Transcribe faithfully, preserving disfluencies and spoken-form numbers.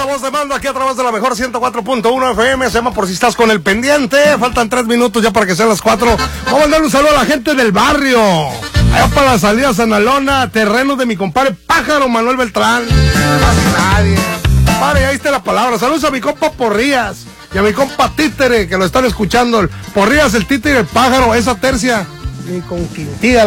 voz de mando aquí a través de la mejor ciento cuatro punto uno F M. Se llama Por si estás con el pendiente. Faltan tres minutos ya para que sean las cuatro. Vamos a mandar un saludo a la gente del barrio. Allá para la salida Sanalona, terreno de mi compadre Pájaro Manuel Beltrán. Casi nadie. Pare, ahí está la palabra. Saludos a mi compa Porrías y a mi compa Títere, que lo están escuchando. El Porrías, el Títere y el Pájaro, esa tercia. Ni con Quintilla.